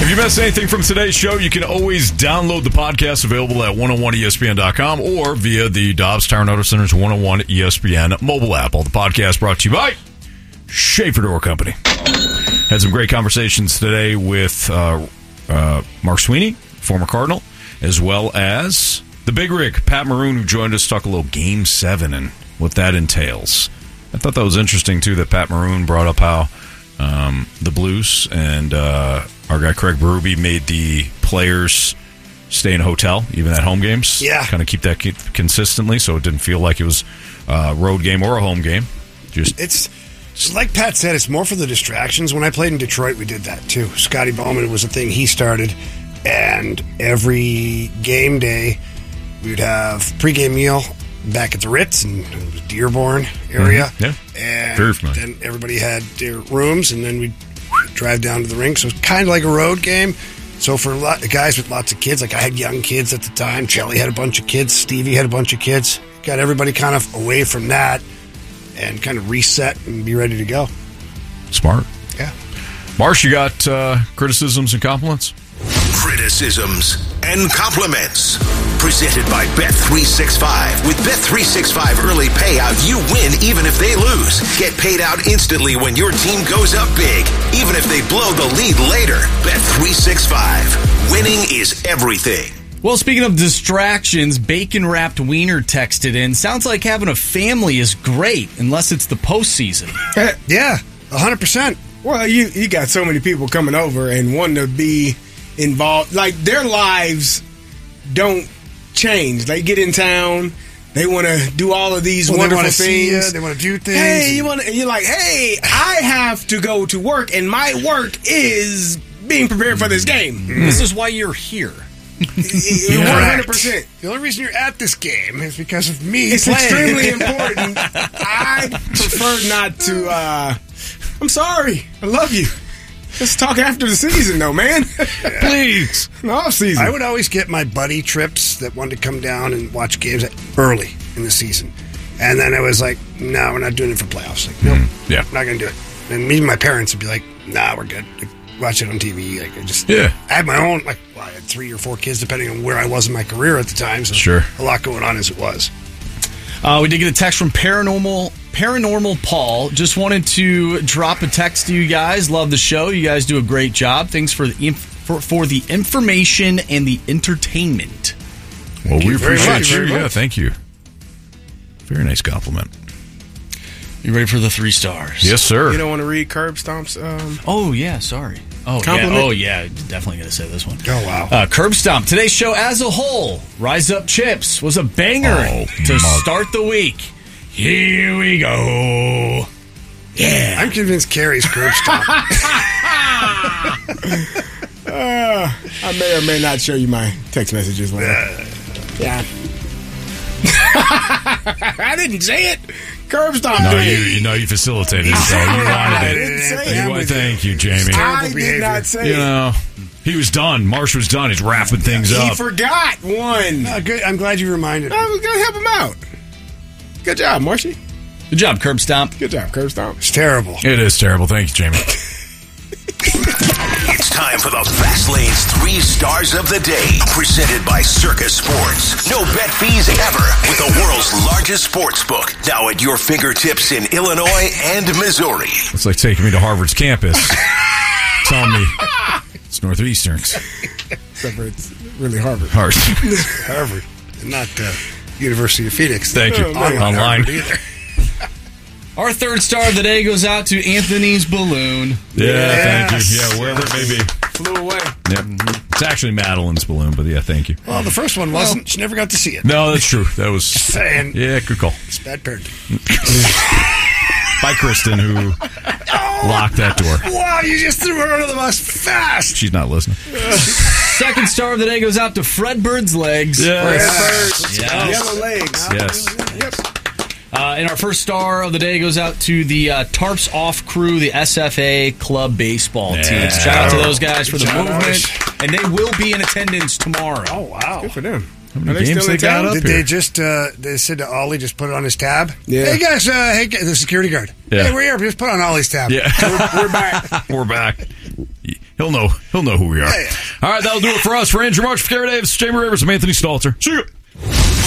If you missed anything from today's show, you can always download the podcast available at 101ESPN.com or via the Dobbs Tire Auto Center's 101 ESPN mobile app. All the podcasts brought to you by Schaefer Door Company. Had some great conversations today with Mark Sweeney, former Cardinal, as well as the Big Rig, Pat Maroon, who joined us to talk a little Game 7 and what that entails. I thought that was interesting, too, that Pat Maroon brought up how the Blues and our guy Craig Berube made the players stay in a hotel, even at home games. Yeah. Kind of keep that consistently so it didn't feel like it was a road game or a home game. It's like Pat said, it's more for the distractions. When I played in Detroit, we did that too. Scotty Bowman was a thing he started, and every game day we would have pregame meal back at the Ritz in the Dearborn area. Mm-hmm. Yeah. And very familiar. then everybody had their rooms, and then we'd drive down to the rink. So it's kind of like a road game. So for guys with lots of kids, like I had young kids at the time, Chelly had a bunch of kids, Stevie had a bunch of kids, got everybody kind of away from that and kind of reset and be ready to go. Smart. Yeah. Marsh, you got criticisms and compliments? Criticisms and compliments. Presented by Bet365. With Bet365 early payout, you win even if they lose. Get paid out instantly when your team goes up big, even if they blow the lead later. Bet365. Winning is everything. Well, speaking of distractions, bacon-wrapped wiener texted in. Sounds like having a family is great, unless it's the postseason. Yeah, 100%. Well, you got so many people coming over and wanting to be involved. Like, their lives don't change. They get in town. They want to do all of these wonderful things. See you, they want to do things. Hey, you're like, hey, I have to go to work, and my work is being prepared for this game. This is why you're here. 100%. The only reason you're at this game is because of me It's playing. extremely important. I prefer not to. I'm sorry. I love you. Let's talk after the season, though, man. Please. The off season. I would always get my buddy trips that wanted to come down and watch games early in the season. And then I was like, no, we're not doing it for playoffs. Like, nope, Yeah. not going to do it. And me and my parents would be like, nah, we're good. Like, watch it on TV. Like, I had my own, I had 3 or 4 kids, depending on where I was in my career at the time. So Sure. a lot going on as it was. We did get a text from Paranormal Paul. Just wanted to drop a text to you guys. Love the show. You guys do a great job. Thanks for the information and the entertainment. Well, we appreciate much. you. Very Yeah, much. thank you. Very nice compliment. You ready for the 3 stars? Yes, sir. You don't want to read Curb Stomp's. Oh, yeah, sorry. Oh, Compliment? yeah. Oh, yeah. Definitely going to say this one. Oh, wow. Curb Stomp. Today's show as a whole, Rise Up Chips, was a banger to start the week. Here we go. Yeah. I'm convinced Carrie's curb stop. I may or may not show you my text messages later. Yeah. I didn't say it. Curb Stomp. No, did. you facilitated it, so you wanted I it. didn't say it. Thank you, Jamie. I behavior. did not say You it. know, he was done. Marsh was done. He's wrapping things He up. forgot one. Good. I'm glad you reminded me. I was going to help him out. Good job, Marshy. Good job, Curb Stomp. Good job, Curb Stomp. It's terrible. It is terrible. Thank you, Jamie. It's time for the Fast Lane's 3 Stars of the Day. Presented by Circus Sports. No bet fees ever with the world's largest sports book. Now at your fingertips in Illinois and Missouri. It's like taking me to Harvard's campus. Telling me it's Northeastern's. Except for it's really Harvard. Harvard, not University of Phoenix. Thank you. Online. Harvard either. Our 3rd star of the day goes out to Anthony's balloon. Yeah, thank you. Yeah, wherever it may be. Flew away. Yep. It's actually Madeline's balloon, but yeah, thank you. Well, the first one wasn't. She never got to see it. No, that's true. That was Saying. yeah, good call. It's bad parenting. By Kristen, who locked that door. Wow, you just threw her under the bus fast. She's not listening. 2nd star of the day goes out to Fred Bird's legs. Yes. Yellow legs. Yes. Yep. And our 1st star of the day goes out to the Tarps Off crew, the SFA club baseball team. Shout out to those guys for the movement. And they will be in attendance tomorrow. Oh, wow. Good for them. How many games they got up Did here? they just, they said to Ollie, just put it on his tab? Yeah. Hey, guys, the security guard. Yeah. Hey, we're here. Just put it on Ollie's tab. Yeah. We're back. We're back. He'll know who we are. Yeah. All right, that'll do it for us. For Andrew March, for Gary Davis, Jamie Rivers, I'm Anthony Stalter. See you.